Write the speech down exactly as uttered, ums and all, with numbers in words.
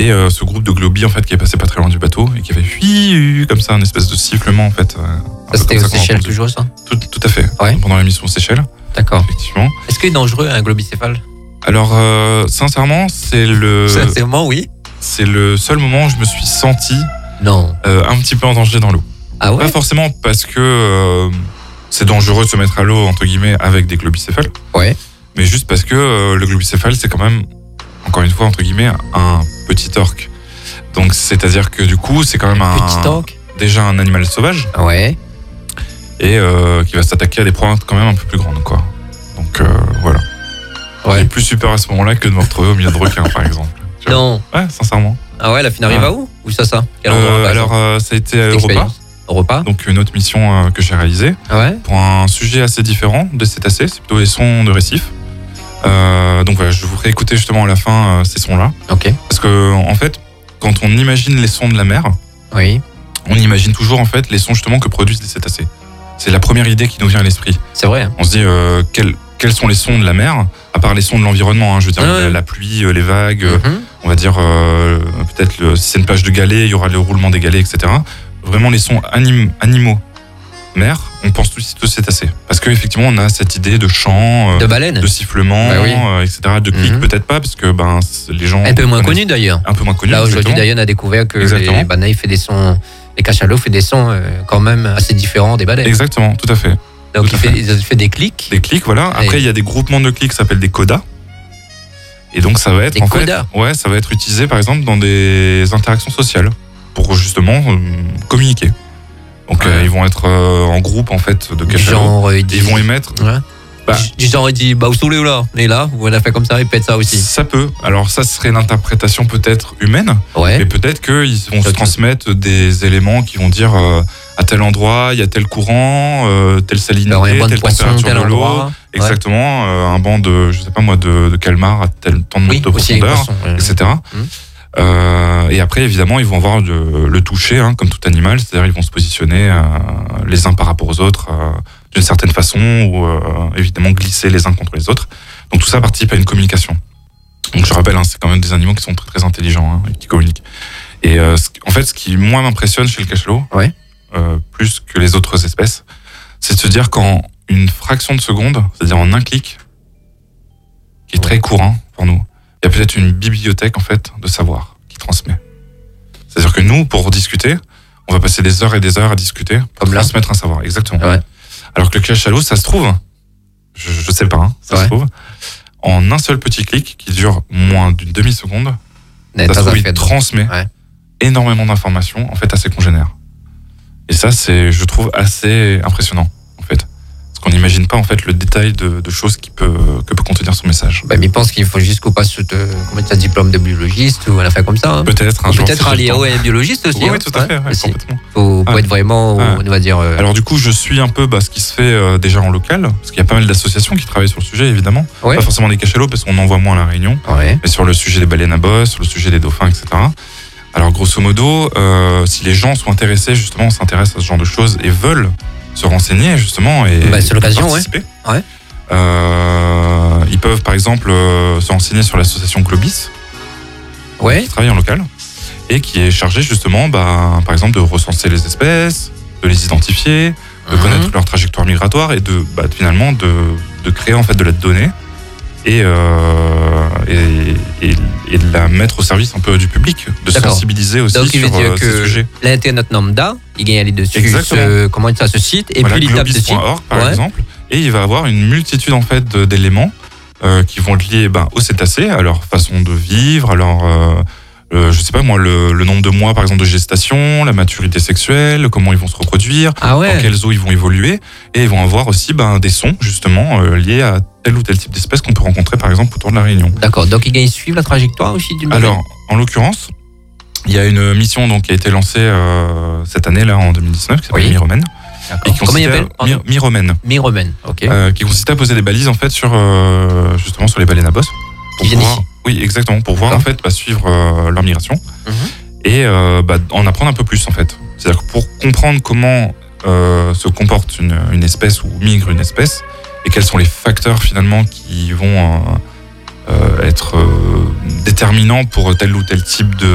Et euh, ce groupe de globies en fait qui est passé pas très loin du bateau et qui avait fui comme ça, un espèce de sifflement en fait. Euh, ça c'était aux Seychelles toujours ça. Tout, tout à fait. Ouais. Pendant la mission aux Seychelles. D'accord. Effectivement. Est-ce qu'il est dangereux un globicéphale? Alors euh, sincèrement, c'est le. Sincèrement, oui. C'est le seul moment où je me suis senti. Non. Euh, un petit peu en danger dans l'eau. Ah ouais. Pas forcément parce que euh, c'est dangereux de se mettre à l'eau entre guillemets avec des globicéphales. Ouais. Mais juste parce que euh, le globicéphale c'est quand même encore une fois entre guillemets un petit orque. Donc c'est-à-dire que du coup c'est quand même un petit orque. Déjà un animal sauvage. Ouais. Et euh, qui va s'attaquer à des proies quand même un peu plus grandes quoi. Donc euh, voilà. Ouais. C'est plus super à ce moment-là que de me retrouver au milieu de requins par exemple. Non. Ouais, sincèrement. Ah ouais, la finale arrive ouais. à où? Où ça ça Quel euh, endroit, Alors euh, ça a été à Europa. Europa. Donc une autre mission euh, que j'ai réalisée. Ouais. Pour un sujet assez différent des cétacés, c'est plutôt les sons de récifs. Euh, donc voilà, je vous ferai écouter justement à la fin euh, ces sons-là. Ok. Parce que en fait, quand on imagine les sons de la mer, oui. on imagine toujours en fait les sons justement que produisent les cétacés. C'est la première idée qui nous vient à l'esprit. C'est vrai. Hein. On se dit euh, quels, quels sont les sons de la mer, à part les sons de l'environnement. Hein, je veux dire ah ouais. la, la pluie, les vagues. Mm-hmm. On va dire euh, peut-être le, si c'est une plage de galets, il y aura le roulement des galets, et cetera. Vraiment les sons anim, animaux. Mer, on pense tout de suite aux cétacés. Parce qu'effectivement, on a cette idée de chant, euh, de baleine, de sifflement, bah oui. euh, et cetera. De clics, mm-hmm. peut-être pas, parce que ben, les gens. Un peu moins connu d'ailleurs. Un peu moins connu. Là, aujourd'hui, Diane a découvert que les banailles fait des sons, les cachalots fait des sons euh, quand même assez différents des baleines. Exactement, tout à fait. Donc, tout il, fait, fait. il fait des clics. Des clics, voilà. Après, il et... y a des groupements de clics qui s'appellent des codas. Et donc, ça va être. Des en codas. fait, ouais, ça va être utilisé, par exemple, dans des interactions sociales, pour justement euh, communiquer. Donc ouais. euh, ils vont être euh, en groupe en fait de cachalots. Genre euh, ils vont émettre. Ouais. Bah, du genre il dit bah où sont les là on est là ou on a fait comme ça, répète ça aussi. Ça peut. Alors ça serait une interprétation peut-être humaine. Ouais. Mais peut-être qu'ils vont ça se transmettre des éléments qui vont dire euh, à tel endroit il y a tel courant, euh, telle salinité, alors, telle poisson, température tel de l'eau. Endroit. Exactement. Ouais. Euh, un banc de je sais pas moi de, de calmar à tel temps de, oui, de profondeur, poissons, ouais. et cetera. Mmh. Euh, et après, évidemment, ils vont avoir le, le toucher, hein, comme tout animal, c'est-à-dire ils vont se positionner euh, les uns par rapport aux autres euh, d'une certaine façon, ou euh, évidemment glisser les uns contre les autres. Donc tout ça participe à une communication. Donc je rappelle, hein, c'est quand même des animaux qui sont très très intelligents, hein, et qui communiquent. Et euh, ce, en fait, ce qui moi m'impressionne chez le cachalot, ouais. euh, plus que les autres espèces, c'est de se dire qu'en une fraction de seconde, c'est-à-dire en un clic, qui est très courant pour nous, il y a peut-être une bibliothèque en fait de savoir qui transmet. C'est-à-dire que nous, pour discuter, on va passer des heures et des heures à discuter pour transmettre un savoir. Exactement. Ouais. Alors que le cachalot, ça se trouve, je, je sais pas, hein, ça ouais. se trouve, en un seul petit clic qui dure moins d'une demi-seconde, ça se trouve, il transmet ouais. énormément d'informations en fait à ses congénères. Et ça, c'est, je trouve, assez impressionnant en fait. On n'imagine pas en fait le détail de, de choses qui peut, que peut contenir son message. Bah, mais il pense qu'il faut juste qu'on passe un diplôme de biologiste ou un affaire comme ça. Hein. Peut-être un jour. Peut-être aller au biologiste aussi. Oui, hein. oui, tout à fait, ouais, ouais, complètement. Faut, faut ouais. être vraiment, ouais. on va dire. Euh... Alors du coup, je suis un peu bah, ce qui se fait euh, déjà en local, parce qu'il y a pas mal d'associations qui travaillent sur le sujet, évidemment. Ouais. Pas forcément des cachalots, parce qu'on en voit moins à la Réunion, ouais. mais sur le sujet des baleines à bosse, sur le sujet des dauphins, et cetera. Alors grosso modo, euh, si les gens sont intéressés, justement, s'intéressent à ce genre de choses et veulent se renseigner justement et bah, c'est l'occasion, participer. Ouais. Ouais. Euh, ils peuvent par exemple euh, se renseigner sur l'association Globis, ouais. qui travaille en local et qui est chargée justement, bah, par exemple, de recenser les espèces, de les identifier, de mmh. connaître leur trajectoire migratoire et de bah, finalement de, de créer en fait de la donnée et, euh, et, et, et de la mettre au service un peu du public, de D'accord. sensibiliser aussi Donc, sur il veut dire euh, que ces sujets. L'internet lambda, il gagne à aller dessus, ce, comment ça se cite, et voilà, puis il tape dessus. globis point org par ouais. exemple, et il va avoir une multitude en fait d'éléments euh, qui vont être liés ben, aux cétacés, à leur façon de vivre, à leur euh, Euh, je sais pas moi, le, le nombre de mois par exemple de gestation, la maturité sexuelle, comment ils vont se reproduire, ah ouais. dans quelles eaux ils vont évoluer, et ils vont avoir aussi ben, des sons justement euh, liés à tel ou tel type d'espèce qu'on peut rencontrer par exemple autour de la Réunion. D'accord, donc ils suivent la trajectoire aussi d'une Alors, en l'occurrence, il y a une mission donc, qui a été lancée euh, cette année là en deux mille dix-neuf qui s'appelle oui. Miromène. Et qui Comment il appelle Mi- Miromène. Miromène, ok. Euh, qui consistait à poser des balises en fait sur euh, justement sur les baleines à bosse. Qui viennent ici. Oui, exactement, pour voir en fait bah, suivre euh, leur migration mm-hmm. et euh, bah, en apprendre un peu plus en fait. C'est-à-dire que pour comprendre comment euh, se comporte une, une espèce ou migre une espèce et quels sont les facteurs finalement qui vont euh, euh, être euh, déterminants pour tel ou tel type de